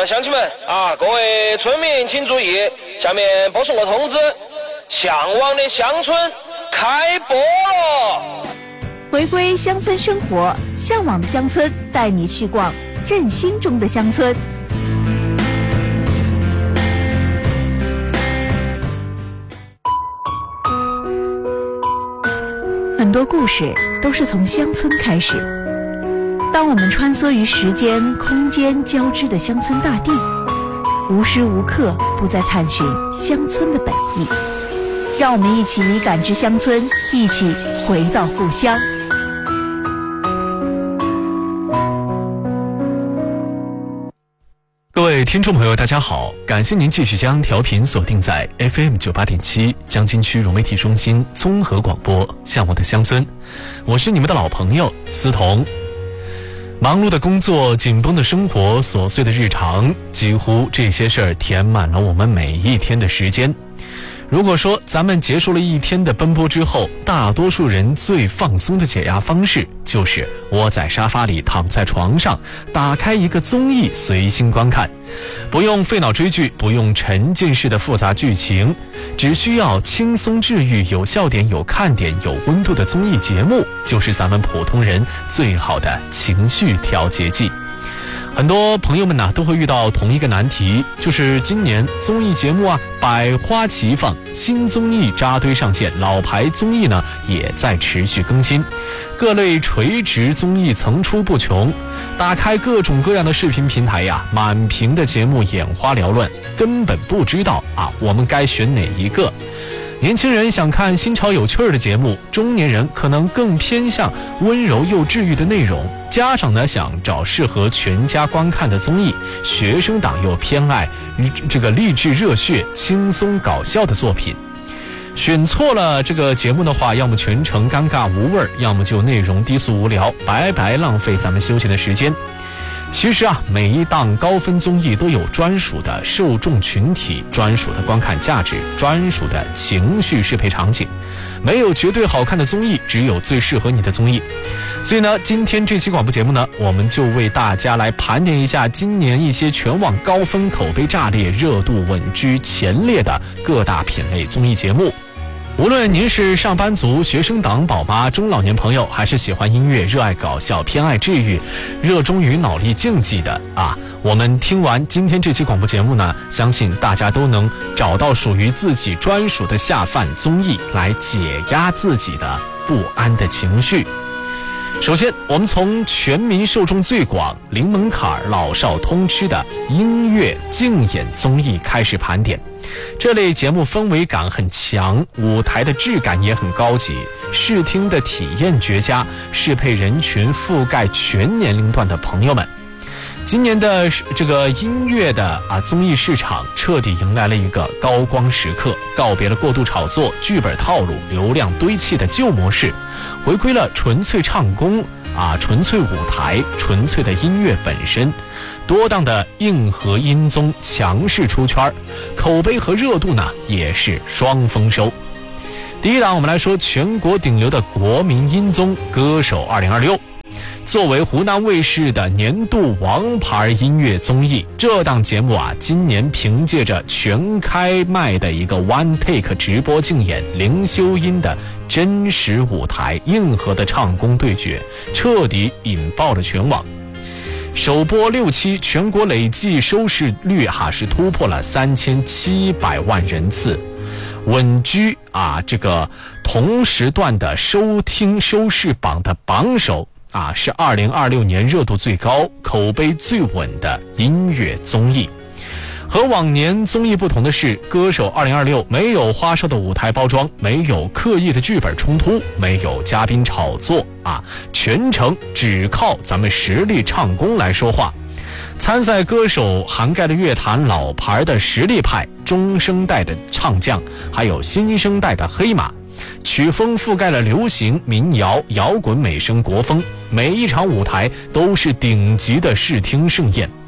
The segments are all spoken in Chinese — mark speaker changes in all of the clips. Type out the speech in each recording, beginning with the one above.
Speaker 1: 乡亲们啊，各位村民请注意，下面播送个通知，向往的乡村开播了。
Speaker 2: 回归乡村生活，向往的乡村带你去逛振兴中的乡村。很多故事都是从乡村开始。当我们穿梭于时间、空间交织的乡村大地，无时无刻不在探寻乡村的本意。让我们一起感知乡村，一起回到故乡。
Speaker 3: 各位听众朋友大家好，感谢您继续将调频锁定在 FM 98.7江津区融媒体中心综合广播向我的乡村，我是你们的老朋友思彤。忙碌的工作，紧绷的生活，琐碎的日常，几乎这些事儿填满了我们每一天的时间。如果说咱们结束了一天的奔波之后，大多数人最放松的解压方式就是窝在沙发里，躺在床上，打开一个综艺随心观看，不用费脑追剧，不用沉浸式的复杂剧情，只需要轻松治愈、有笑点、有看点、有温度的综艺节目，就是咱们普通人最好的情绪调节剂。很多朋友们呢都会遇到同一个难题，就是今年综艺节目啊百花齐放，新综艺扎堆上线，老牌综艺呢也在持续更新，各类垂直综艺层出不穷。打开各种各样的视频平台呀，满屏的节目眼花缭乱，根本不知道啊我们该选哪一个。年轻人想看新潮有趣的节目，中年人可能更偏向温柔又治愈的内容，家长呢想找适合全家观看的综艺，学生党又偏爱这个励志热血、轻松搞笑的作品。选错了这个节目的话，要么全程尴尬无味，要么就内容低俗无聊，白白浪费咱们休闲的时间。其实啊，每一档高分综艺都有专属的受众群体、专属的观看价值、专属的情绪适配场景，没有绝对好看的综艺，只有最适合你的综艺。所以呢，今天这期广播节目呢，我们就为大家来盘点一下今年一些全网高分、口碑炸裂、热度稳居前列的各大品类综艺节目。无论您是上班族、学生党、宝妈、中老年朋友，还是喜欢音乐、热爱搞笑、偏爱治愈、热衷于脑力竞技的啊，我们听完今天这期广播节目呢，相信大家都能找到属于自己专属的下饭综艺，来解压自己的不安的情绪。首先，我们从全民受众最广、零门槛、老少通吃的音乐竞演综艺开始盘点。这类节目氛围感很强，舞台的质感也很高级，视听的体验绝佳，适配人群覆盖全年龄段的朋友们。今年的这个音乐的综艺市场彻底迎来了一个高光时刻，告别了过度炒作、剧本套路、流量堆砌的旧模式，回归了纯粹唱功纯粹舞台、纯粹的音乐本身。多档的硬核音综强势出圈，口碑和热度呢也是双丰收。第一档我们来说全国顶流的国民音综《歌手2026》。作为湖南卫视的年度王牌音乐综艺，这档节目今年凭借着全开麦的一个 one take 直播竞演，零修音的真实舞台，硬核的唱功对决，彻底引爆了全网。首播6期，全国累计收视率是突破了3700万人次，稳居这个同时段的收听收视榜的榜首。是2026年热度最高、口碑最稳的音乐综艺。和往年综艺不同的是，歌手2026没有花哨的舞台包装，没有刻意的剧本冲突，没有嘉宾炒作全程只靠咱们实力唱功来说话。参赛歌手涵盖了乐坛老牌的实力派、中生代的唱将，还有新生代的黑马。曲风覆盖了流行、民谣、摇滚、美声、国风，每一场舞台都是顶级的视听盛宴。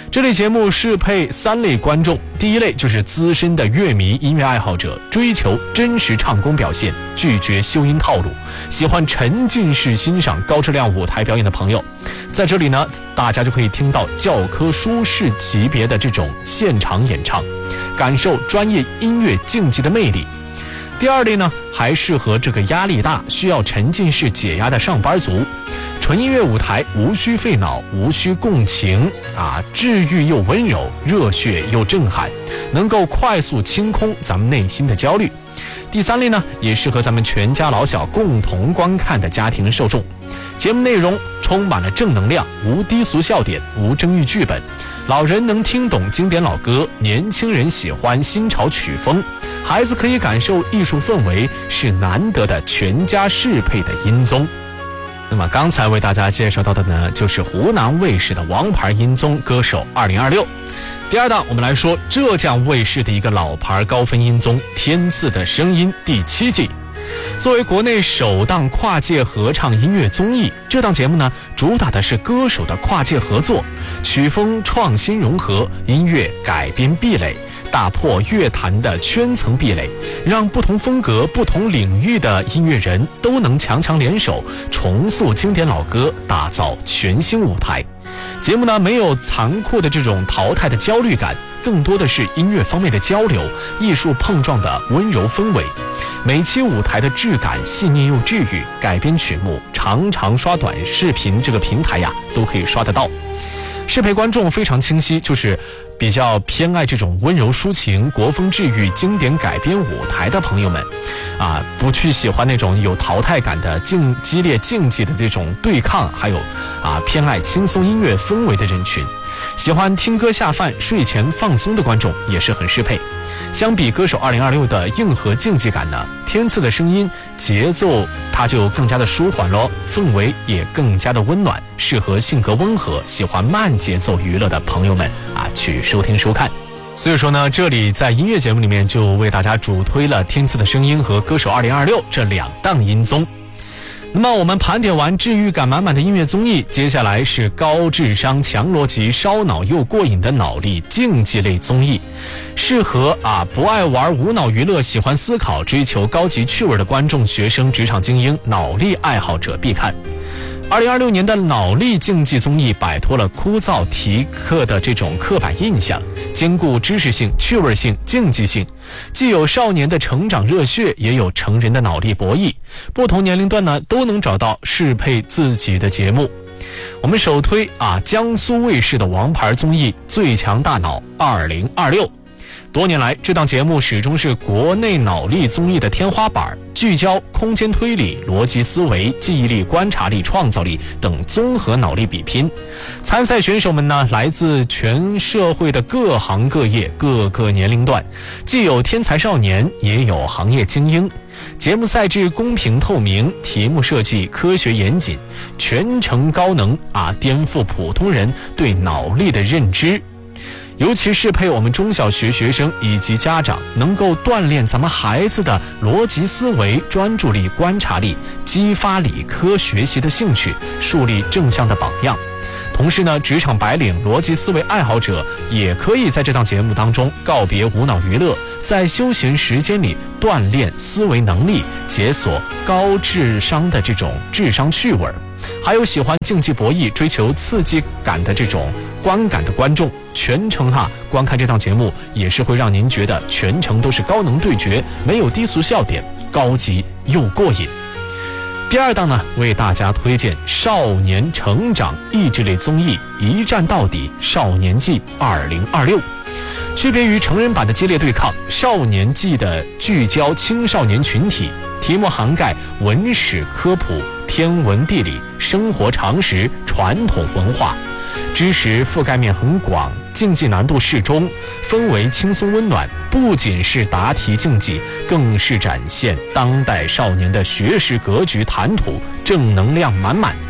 Speaker 3: 这类节目适配3类观众，第一类就是资深的乐迷、音乐爱好者，追求真实唱功表现，拒绝修音套路，喜欢沉浸式欣赏高质量舞台表演的朋友。在这里呢，大家就可以听到教科书式级别的这种现场演唱，感受专业音乐竞技的魅力。第二类呢，还适合这个压力大、需要沉浸式解压的上班族。纯音乐舞台无需费脑，无需共情治愈又温柔，热血又震撼，能够快速清空咱们内心的焦虑。第三类呢，也适合咱们全家老小共同观看的家庭受众。节目内容充满了正能量，无低俗笑点，无争议剧本，老人能听懂经典老歌，年轻人喜欢新潮曲风，孩子可以感受艺术氛围，是难得的全家适配的音综。那么刚才为大家介绍到的呢，就是湖南卫视的王牌音综《歌手2026》。第二档，我们来说浙江卫视的一个老牌高分音综《天赐的声音》第7季。作为国内首档跨界合唱音乐综艺，这档节目呢，主打的是歌手的跨界合作，曲风创新融合，音乐改编壁垒，打破乐坛的圈层壁垒，让不同风格、不同领域的音乐人都能强强联手，重塑经典老歌，打造全新舞台。节目呢，没有残酷的这种淘汰的焦虑感，更多的是音乐方面的交流，艺术碰撞的温柔氛围。每期舞台的质感细腻又治愈，改编曲目常常刷短视频这个平台都可以刷得到。适配观众非常清晰，就是比较偏爱这种温柔抒情、国风治愈、经典改编舞台的朋友们，不去喜欢那种有淘汰感的激烈竞技的这种对抗，还有偏爱轻松音乐氛围的人群。喜欢听歌下饭、睡前放松的观众也是很适配。相比歌手2026的硬核竞技感呢，天赐的声音节奏它就更加的舒缓咯，氛围也更加的温暖，适合性格温和、喜欢慢节奏娱乐的朋友们去收听收看。所以说呢，这里在音乐节目里面就为大家主推了天赐的声音和歌手2026这2档音综。那么我们盘点完治愈感满满的音乐综艺，接下来是高智商、强逻辑、烧脑又过瘾的脑力竞技类综艺，适合不爱玩无脑娱乐、喜欢思考、追求高级趣味的观众、学生、职场精英、脑力爱好者必看。2026年的脑力竞技综艺摆脱了枯燥题课的这种刻板印象，兼顾知识性、趣味性、竞技性，既有少年的成长热血，也有成人的脑力博弈，不同年龄段呢都能找到适配自己的节目。我们首推江苏卫视的王牌综艺《最强大脑2026》。多年来，这档节目始终是国内脑力综艺的天花板，聚焦空间推理、逻辑思维、记忆力、观察力、创造力等综合脑力比拼。参赛选手们呢，来自全社会的各行各业、各个年龄段，既有天才少年，也有行业精英。节目赛制公平透明，题目设计科学严谨，全程高能颠覆普通人对脑力的认知。尤其适配我们中小学学生以及家长，能够锻炼咱们孩子的逻辑思维、专注力、观察力，激发理科学习的兴趣，树立正向的榜样。同时呢，职场白领、逻辑思维爱好者也可以在这档节目当中告别无脑娱乐，在休闲时间里锻炼思维能力，解锁高智商的这种智商趣味。还有喜欢竞技博弈、追求刺激感的这种观感的观众，全程观看这档节目也是会让您觉得全程都是高能对决，没有低俗笑点，高级又过瘾。第二档呢，为大家推荐少年成长益智类综艺《一战到底少年记2026》。区别于成人版的激烈对抗，少年记的聚焦青少年群体，题目涵盖文史科普、天文地理、生活常识、传统文化，知识覆盖面很广，竞技难度适中，氛围轻松温暖。不仅是答题竞技，更是展现当代少年的学识格局谈吐，正能量满满。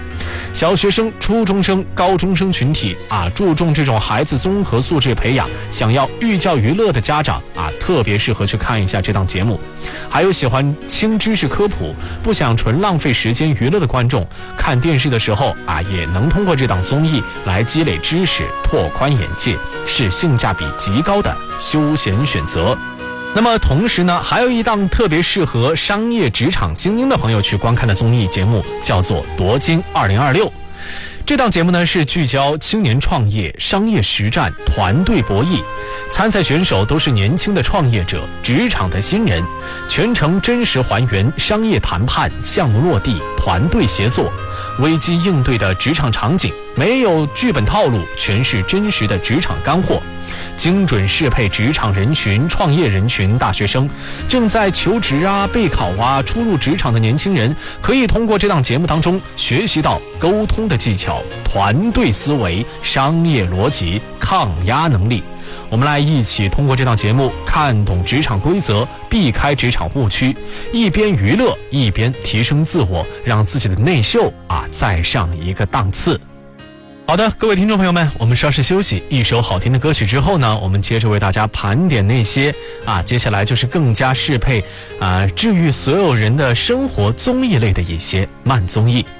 Speaker 3: 小学生、初中生、高中生群体注重这种孩子综合素质培养，想要寓教于乐的家长特别适合去看一下这档节目。还有喜欢轻知识科普、不想纯浪费时间娱乐的观众，看电视的时候也能通过这档综艺来积累知识、拓宽眼界，是性价比极高的休闲选择。那么同时呢，还有一档特别适合商业职场精英的朋友去观看的综艺节目，叫做《夺金2026》。这档节目呢是聚焦青年创业、商业实战、团队博弈，参赛选手都是年轻的创业者、职场的新人，全程真实还原商业谈判、项目落地、团队协作、危机应对的职场场景，没有剧本套路，全是真实的职场干货。精准适配职场人群、创业人群、大学生，正在求职备考初入职场的年轻人，可以通过这档节目当中学习到沟通的技巧、团队思维、商业逻辑、抗压能力。我们来一起通过这档节目看懂职场规则，避开职场误区，一边娱乐一边提升自我，让自己的内秀再上一个档次。好的，各位听众朋友们，我们稍事休息，一首好听的歌曲之后呢，我们接着为大家盘点那些接下来就是更加适配治愈所有人的生活综艺类的一些慢综艺。